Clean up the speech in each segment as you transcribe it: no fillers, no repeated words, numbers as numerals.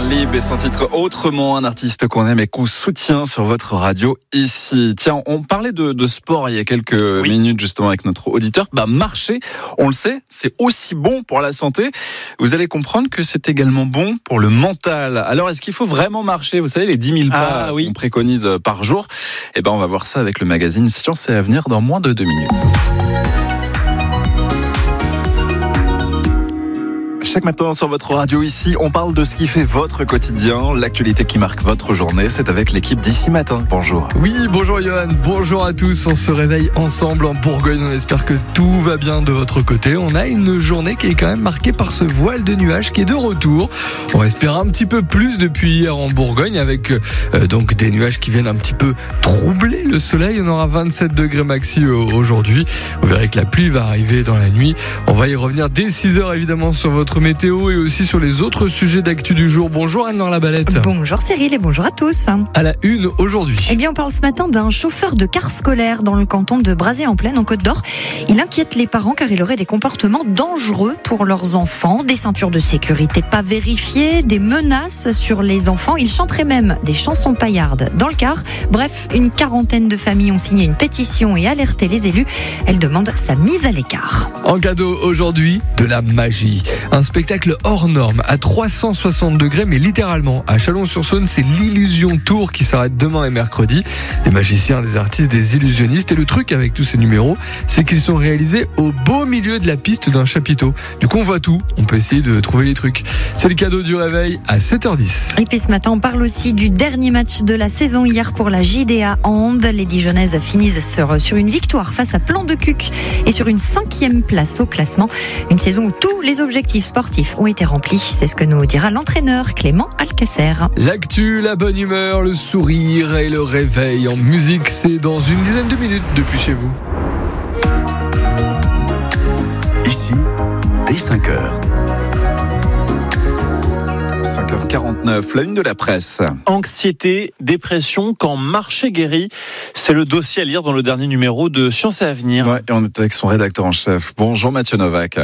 Lib et son titre Autrement, un artiste qu'on aime et qu'on soutient sur votre radio ici. Tiens, on parlait de sport il y a quelques minutes justement avec notre auditeur. Marcher, on le sait, c'est aussi bon pour la santé. Vous allez comprendre que c'est également bon pour le mental. Alors, est-ce qu'il faut vraiment marcher? Vous savez, les 10 000 pas qu'on préconise par jour. On va voir ça avec le magazine Science et Avenir dans moins de 2 minutes. Chaque matin sur votre radio ici, on parle de ce qui fait votre quotidien, l'actualité qui marque votre journée. C'est avec l'équipe d'ici matin. Bonjour. Oui, bonjour Johan, bonjour à tous. On se réveille ensemble en Bourgogne. On espère que tout va bien de votre côté. On a une journée qui est quand même marquée par ce voile de nuages qui est de retour. On espère un petit peu plus depuis hier en Bourgogne avec donc des nuages qui viennent un petit peu troubler le soleil. On aura 27 degrés maxi aujourd'hui. Vous verrez que la pluie va arriver dans la nuit. On va y revenir dès 6h évidemment sur votre météo et aussi sur les autres sujets d'actu du jour. Bonjour Anne-Laure Labalette. Bonjour Cyril et bonjour à tous. À la une aujourd'hui. On parle ce matin d'un chauffeur de car scolaire dans le canton de Brazé-en-Plaine en Côte d'Or. Il inquiète les parents car il aurait des comportements dangereux pour leurs enfants, des ceintures de sécurité pas vérifiées, des menaces sur les enfants. Il chanterait même des chansons paillardes dans le car. Bref, une quarantaine de familles ont signé une pétition et alerté les élus. Elles demandent sa mise à l'écart. En cadeau aujourd'hui, de la magie. Un spectacle hors norme à 360 degrés, mais littéralement. À Chalon-sur-Saône, c'est l'Illusion Tour qui s'arrête demain et mercredi. Des magiciens, des artistes, des illusionnistes. Et le truc avec tous ces numéros, c'est qu'ils sont réalisés au beau milieu de la piste d'un chapiteau. Du coup, on voit tout. On peut essayer de trouver les trucs. C'est le cadeau du réveil à 7h10. Et puis ce matin, on parle aussi du dernier match de la saison hier pour la JDA Hand. Les Dijonnaises finissent sur une victoire face à Plan de Cuc et sur une 5e place au classement. Une saison où tous les objectifs sportifs ont été remplis. C'est ce que nous dira l'entraîneur Clément Alcacer. L'actu, la bonne humeur, le sourire et le réveil en musique, c'est dans une dizaine de minutes depuis chez vous. Ici, dès 5h. 5h49, la une de la presse. Anxiété, dépression, quand marcher guérit, c'est le dossier à lire dans le dernier numéro de Science et Avenir. Ouais, et on est avec son rédacteur en chef. Bonjour Mathieu Novak.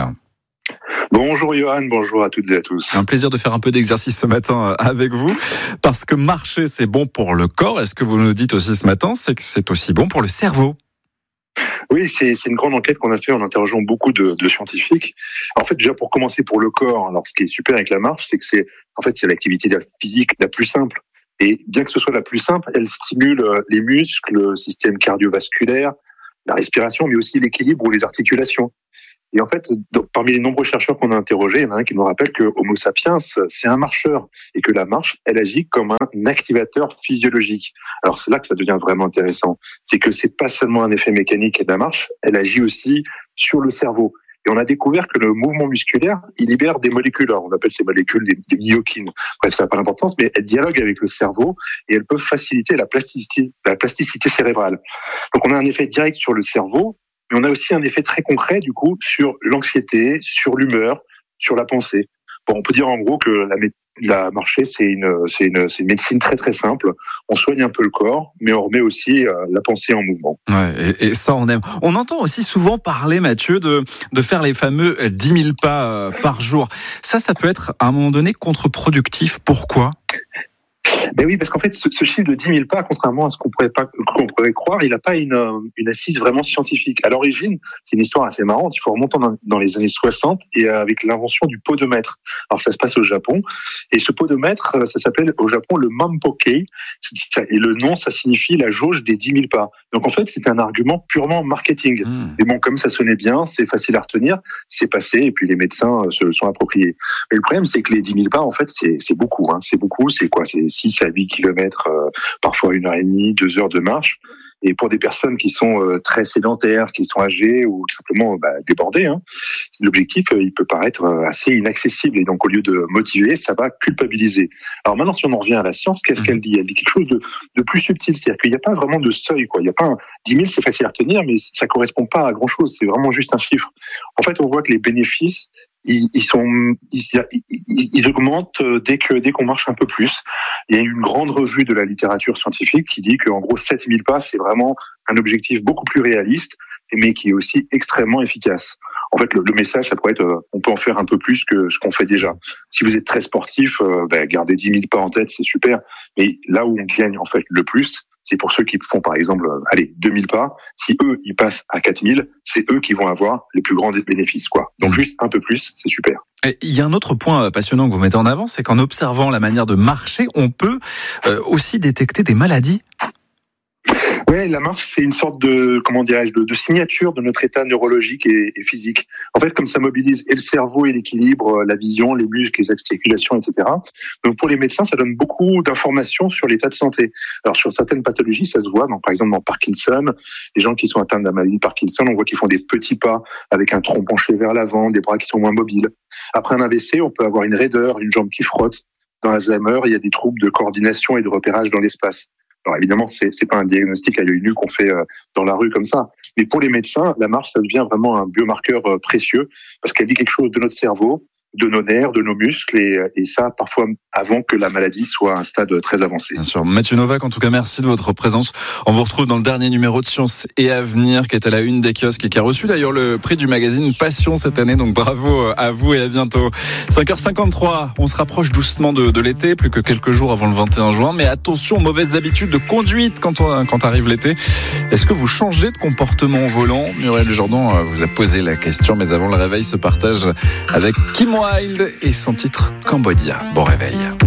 Bonjour Johan, bonjour à toutes et à tous. Un plaisir de faire un peu d'exercice ce matin avec vous, parce que marcher c'est bon pour le corps. Est-ce que vous nous dites aussi ce matin, c'est que c'est aussi bon pour le cerveau? Oui, c'est une grande enquête qu'on a fait en interrogeant beaucoup de scientifiques. En fait, déjà pour commencer pour le corps, alors ce qui est super avec la marche, c'est que c'est l'activité physique la plus simple. Et bien que ce soit la plus simple, elle stimule les muscles, le système cardiovasculaire, la respiration, mais aussi l'équilibre ou les articulations. Et en fait, parmi les nombreux chercheurs qu'on a interrogés, il y en a un qui nous rappelle que Homo sapiens, c'est un marcheur et que la marche, elle agit comme un activateur physiologique. Alors c'est là que ça devient vraiment intéressant. C'est que c'est pas seulement un effet mécanique de la marche, elle agit aussi sur le cerveau. Et on a découvert que le mouvement musculaire, il libère des molécules. Alors, on appelle ces molécules des myokines. Bref, ça n'a pas d'importance, mais elles dialoguent avec le cerveau et elles peuvent faciliter la plasticité cérébrale. Donc on a un effet direct sur le cerveau. Mais on a aussi un effet très concret, du coup, sur l'anxiété, sur l'humeur, sur la pensée. Bon, on peut dire en gros que la marcher, c'est une médecine très très simple. On soigne un peu le corps, mais on remet aussi la pensée en mouvement. Ouais, et ça on aime. On entend aussi souvent parler, Mathieu, de faire les fameux 10 000 pas par jour. Ça peut être à un moment donné contre-productif. Pourquoi ? Ben oui, parce qu'en fait, ce chiffre de 10 000 pas, contrairement à ce qu'on pourrait croire, il n'a pas une assise vraiment scientifique. À l'origine, c'est une histoire assez marrante. Il faut remonter dans les années 60 et avec l'invention du podomètre. Alors, ça se passe au Japon. Et ce podomètre, ça s'appelle au Japon le Mampokei. Et le nom, ça signifie la jauge des 10 000 pas. Donc, en fait, c'était un argument purement marketing. Mais bon, comme ça sonnait bien, c'est facile à retenir, c'est passé et puis les médecins se le sont appropriés. Mais le problème, c'est que les 10 000 pas, en fait, c'est beaucoup. C'est beaucoup. C'est quoi? C'est 6 à 8 kilomètres, parfois 1h30, 2 heures de marche. Et pour des personnes qui sont très sédentaires, qui sont âgées ou tout simplement débordées, l'objectif, il peut paraître assez inaccessible. Et donc, au lieu de motiver, ça va culpabiliser. Alors maintenant, si on en revient à la science, qu'est-ce qu'elle dit? Elle dit quelque chose de plus subtil. C'est-à-dire qu'il n'y a pas vraiment de seuil, quoi. Il n'y a pas 10 000, c'est facile à retenir, mais ça correspond pas à grand-chose. C'est vraiment juste un chiffre. En fait, on voit que les bénéfices, ils augmentent dès qu'on marche un peu plus. Il y a une grande revue de la littérature scientifique qui dit qu'en gros 7000 pas, c'est vraiment un objectif beaucoup plus réaliste, mais qui est aussi extrêmement efficace. En fait, le message, ça pourrait être, on peut en faire un peu plus que ce qu'on fait déjà. Si vous êtes très sportif, gardez 10 000 pas en tête, c'est super. Mais là où on gagne en fait le plus, c'est pour ceux qui font par exemple, 2000 pas. Si eux, ils passent à 4000, c'est eux qui vont avoir les plus grands bénéfices, quoi. Donc juste un peu plus, c'est super. Et il y a un autre point passionnant que vous mettez en avant, c'est qu'en observant la manière de marcher, on peut aussi détecter des maladies. Ouais, la marche, c'est une sorte de, de signature de notre état neurologique et physique. En fait, comme ça mobilise et le cerveau et l'équilibre, la vision, les muscles, les articulations, etc. Donc, pour les médecins, ça donne beaucoup d'informations sur l'état de santé. Alors, sur certaines pathologies, ça se voit. Donc, par exemple, dans Parkinson, les gens qui sont atteints de la maladie de Parkinson, on voit qu'ils font des petits pas avec un tronc penché vers l'avant, des bras qui sont moins mobiles. Après un AVC, on peut avoir une raideur, une jambe qui frotte. Dans Alzheimer, il y a des troubles de coordination et de repérage dans l'espace. Alors évidemment, c'est pas un diagnostic à l'œil nu qu'on fait dans la rue comme ça. Mais pour les médecins, la marche, ça devient vraiment un biomarqueur précieux parce qu'elle dit quelque chose de notre cerveau, de nos nerfs, de nos muscles et ça parfois avant que la maladie soit à un stade très avancé. Bien sûr. Mathieu Novak, en tout cas, merci de votre présence. On vous retrouve dans le dernier numéro de Science et Avenir qui est à la une des kiosques et qui a reçu d'ailleurs le prix du magazine Passion cette année. Donc bravo à vous et à bientôt. 5h53, on se rapproche doucement de l'été, plus que quelques jours avant le 21 juin. Mais attention, mauvaises habitudes de conduite quand arrive l'été. Est-ce que vous changez de comportement au volant ? Muriel Jourdan vous a posé la question, mais avant le réveil se partage avec Kim Wilde et son titre Cambodia. Bon réveil.